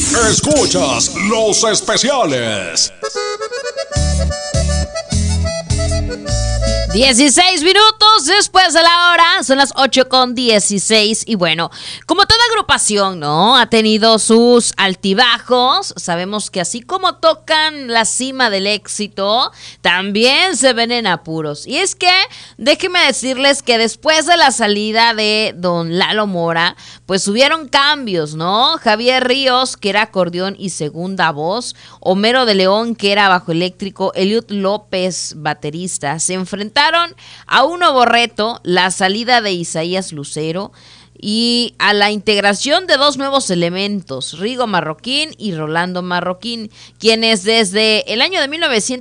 Escuchas los especiales. 16 minutos después de la hora, son las 8:16 y bueno, como toda agrupación, ¿no? Ha tenido sus altibajos, sabemos que así como tocan la cima del éxito, también se ven en apuros. Y es que, déjenme decirles que después de la salida de don Lalo Mora, pues hubieron cambios, ¿no? Javier Ríos, que era acordeón y segunda voz, Homero de León, que era bajo eléctrico, Eliud López, baterista, se enfrentaron a un nuevo reto, la salida de Isaías Lucero y a la integración de dos nuevos elementos, Rigo Marroquín y Rolando Marroquín, quienes desde el año de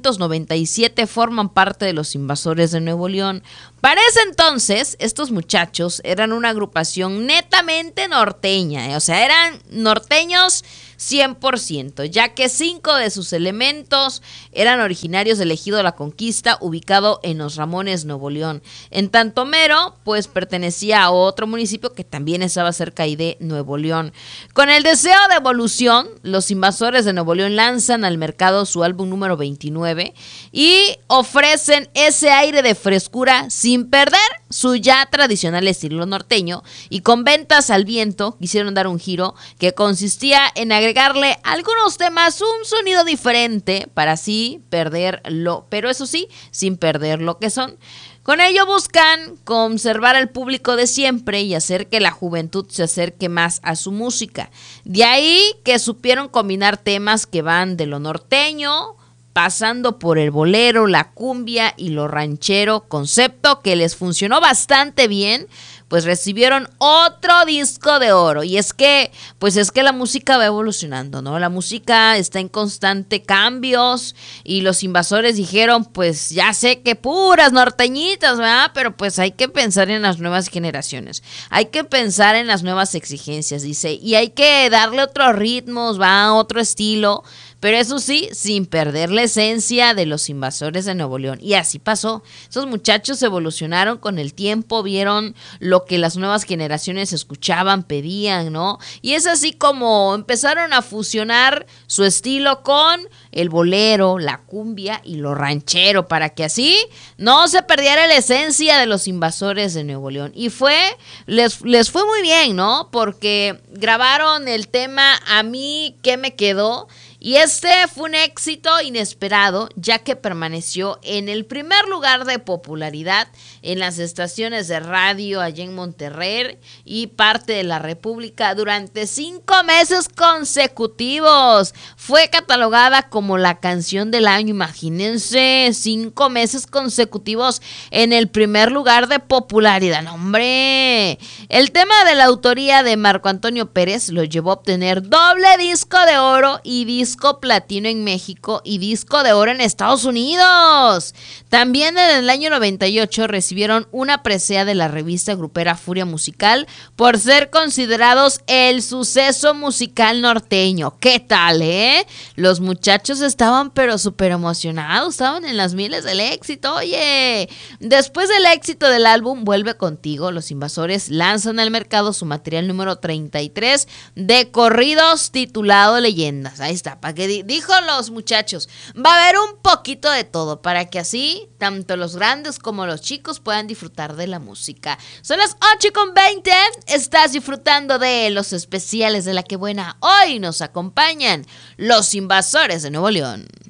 1997 forman parte de los Invasores de Nuevo León. Para ese entonces, estos muchachos eran una agrupación netamente norteña, o sea, eran norteños 100%, ya que 5 de sus elementos eran originarios del Ejido La Conquista, ubicado en Los Ramones, Nuevo León. En tanto Mero, pues pertenecía a otro municipio que también estaba cerca ahí de Nuevo León. Con el deseo de evolución, los Invasores de Nuevo León lanzan al mercado su álbum número 29 y ofrecen ese aire de frescura sin perder su ya tradicional estilo norteño, y con ventas al viento quisieron dar un giro que consistía en agregarle a algunos temas un sonido diferente para así perderlo, pero eso sí, sin perder lo que son. Con ello buscan conservar al público de siempre y hacer que la juventud se acerque más a su música. De ahí que supieron combinar temas que van de lo norteño, pasando por el bolero, la cumbia y lo ranchero, concepto que les funcionó bastante bien, pues recibieron otro disco de oro. Y es que la música va evolucionando, ¿no? La música está en constante cambios y los Invasores dijeron, pues ya sé que puras norteñitas, ¿verdad? Pero pues hay que pensar en las nuevas generaciones, hay que pensar en las nuevas exigencias, dice, y hay que darle otros ritmos, va, otro estilo, pero eso sí, sin perder la esencia de los Invasores de Nuevo León. Y así pasó. Esos muchachos evolucionaron con el tiempo, vieron lo que las nuevas generaciones escuchaban, pedían, ¿no? Y es así como empezaron a fusionar su estilo con el bolero, la cumbia y lo ranchero, para que así no se perdiera la esencia de los Invasores de Nuevo León. Y les fue muy bien, ¿no? Porque grabaron el tema A mí, ¿qué me quedó? Y este fue un éxito inesperado, ya que permaneció en el primer lugar de popularidad en las estaciones de radio allá en Monterrey y parte de la República durante 5 meses consecutivos. Fue catalogada como la canción del año, imagínense, 5 meses consecutivos en el primer lugar de popularidad. ¡No, hombre! El tema de la autoría de Marco Antonio Pérez lo llevó a obtener doble disco de oro y disco platino en México y disco de oro en Estados Unidos. También en el año 98 recibieron una presea de la revista grupera Furia Musical por ser considerados el suceso musical norteño. ¿Qué tal, Los muchachos estaban pero súper emocionados, estaban en las miles del éxito. Oye, después del éxito del álbum Vuelve Contigo, los Invasores lanzan al mercado su material número 33 de corridos titulado Leyendas. Ahí está, para que dijo los muchachos, va a haber un poquito de todo para que así tanto los grandes como los chicos puedan disfrutar de la música. Son las 8:20, estás disfrutando de los especiales de La Que Buena. Hoy nos acompañan los Invasores de Nuevo León.